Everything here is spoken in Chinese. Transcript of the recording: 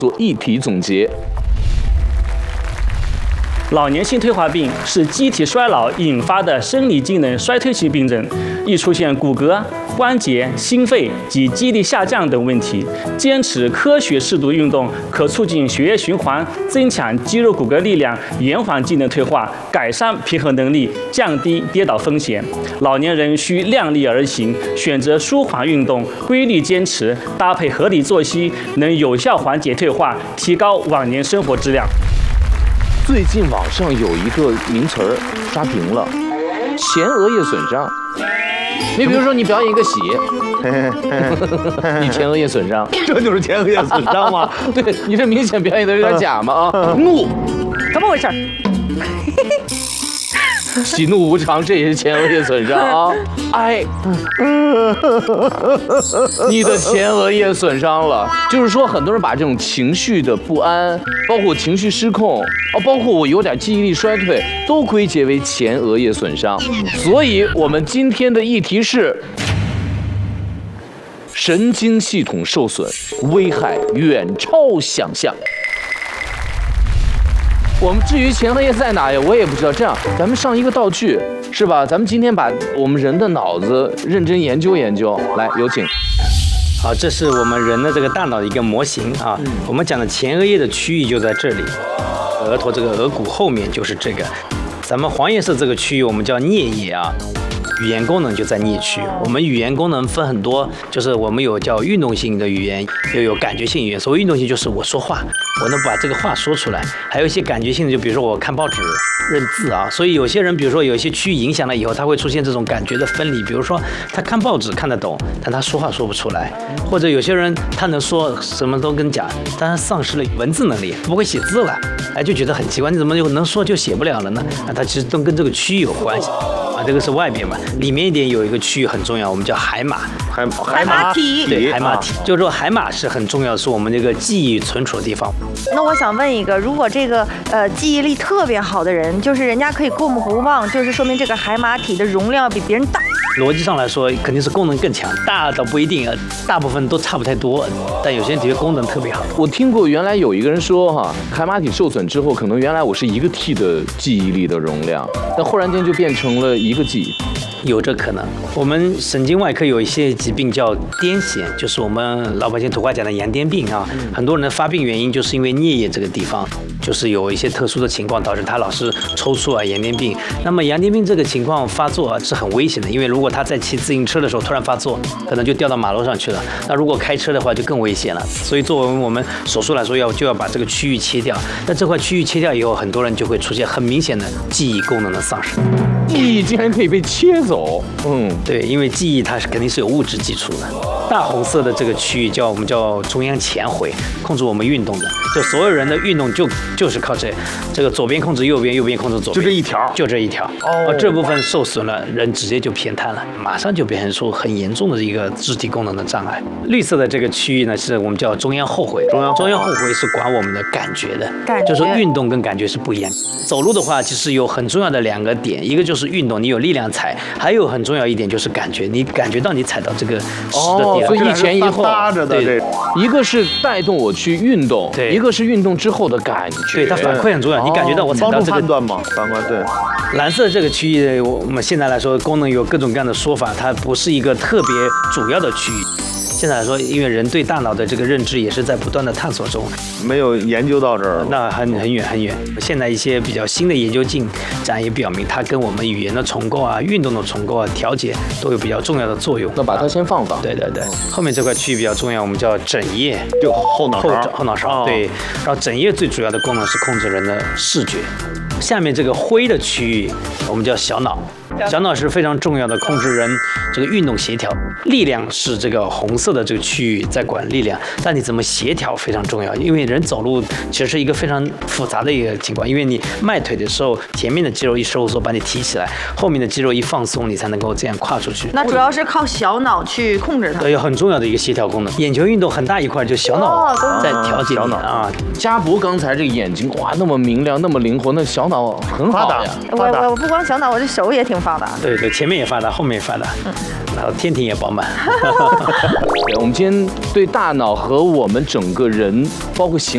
做议题总结。 老年性退化病是机体衰老引发的生理机能衰退性病症，易出现骨骼、关节、心肺及记忆力下降等问题。坚持科学适度运动，可促进血液循环，增强肌肉骨骼力量，延缓机能退化，改善平衡能力，降低跌倒风险。老年人需量力而行，选择舒缓运动，规律坚持，搭配合理作息，能有效缓解退化，提高晚年生活质量。 最近网上有一个名词儿刷屏了，前额叶损伤。你比如说，你表演一个喜，你前额叶损伤， 这就是前额叶损伤吗？ 对你这明显表演的有点假嘛啊！怒， 怎么回事？ 喜怒无常，这也是前额叶损伤啊！哀，你的前额叶损伤了，就是说很多人把这种情绪的不安，包括情绪失控，包括我有点记忆力衰退，都归结为前额叶损伤。所以我们今天的议题是神经系统受损，危害远超想象。我们至于前额叶在哪呀，我也不知道。这样，咱们上一个道具是吧？咱们今天把我们人的脑子认真研究研究。来，有请。 好，这是我们人的这个大脑的一个模型啊。我们讲的前额叶的区域就在这里，额头这个额骨后面就是这个。咱们黄颜色这个区域我们叫颞叶啊。语言功能就在颞区。我们语言功能分很多，就是我们有叫运动性的语言，又有感觉性语言。所谓运动性就是我说话，我能把这个话说出来；还有一些感觉性的，就比如说我看报纸认字啊。所以有些人，比如说有一些区域影响了以后，他会出现这种感觉的分离。比如说他看报纸看得懂，但他说话说不出来；或者有些人他能说什么都跟讲，但他丧失了文字能力，不会写字了，哎，就觉得很奇怪，你怎么就能说就写不了了呢？啊，它其实都跟这个区域有关系。这个是外边嘛，里面一点有一个区域很重要，我们叫海马。 海马体。 对，海马体，就是说海马是很重要的，是我们这个记忆存储的地方。 那我想问一个，如果这个记忆力特别好的人，就是人家可以过目不忘，就是说明这个海马体的容量比别人大。 逻辑上来说，肯定是功能更强，大倒不一定，大部分都差不太多，但有些人的确功能特别好。 我听过，原来有一个人说哈，海马体受损之后，可能原来我是1个T 的记忆力的容量，但忽然间就变成了1个G。 有这可能。我们神经外科有一些疾病叫癫痫，就是我们老百姓土话讲的羊癫病啊。很多人的发病原因就是因为颞叶这个地方，就是有一些特殊的情况导致他老是抽搐啊，羊癫病。那么羊癫病这个情况发作啊是很危险的，因为如果他在骑自行车的时候突然发作，可能就掉到马路上去了。那如果开车的话就更危险了。所以作为我们手术来说就要把这个区域切掉。那这块区域切掉以后，很多人就会出现很明显的记忆功能的丧失。 记忆竟然可以被切走， 对，因为记忆它是肯定是有物质基础的。大红色的这个区域我们叫中央前回，控制我们运动的。就所有人的运动就是靠这个左边控制右边，右边控制左边，就这一条。这部分受损了，人直接就偏瘫了，马上就变成出很严重的一个肢体功能的障碍。绿色的这个区域呢，是我们叫中央后回。中央后回是管我们的感觉的，就是运动跟感觉是不一样。走路的话，其实有很重要的2个点，一个就是运动，你有力量踩；还有很重要一点就是感觉，你感觉到你踩到这个实的地方。 所以一前一后， 对， 一个是带动我去运动， 对， 一个是运动之后的感觉。 对，它反馈很重要，你感觉到我踩到这个判断嘛，反观对。 蓝色这个区域，我们现在来说功能有各种各样的说法，它不是一个特别主要的区域。现在来说，因为人对大脑的这个认知也是在不断的探索中， 没有研究到这儿， 那很远很远。现在一些比较新的研究进展也表明，它跟我们语言的重构啊、运动的重构啊、调节都有比较重要的作用。 那把它先放。 对，后面这块区域比较重要，我们叫枕叶， 就后脑勺。 对，然后枕叶最主要的功能是控制人的视觉。下面这个灰的区域，我们叫小脑。小脑是非常重要的，控制人这个运动协调。力量是这个红色的这个区域在管力量，但你怎么协调非常重要，因为人走路其实是一个非常复杂的一个情况，因为你迈腿的时候，前面的肌肉一收缩把你提起来，后面的肌肉一放松，你才能够这样跨出去。 那主要是靠小脑去控制它。 对，有很重要的一个协调功能。眼球运动很大一块，就小脑在调节你啊。 家博刚才这个眼睛哇那么明亮，那么灵活，那小脑很好呀。 我不光小脑，我这手也挺发达。 对，前面也发达，后面也发达，然后天庭也饱满。 我们今天对大脑和我们整个人，包括形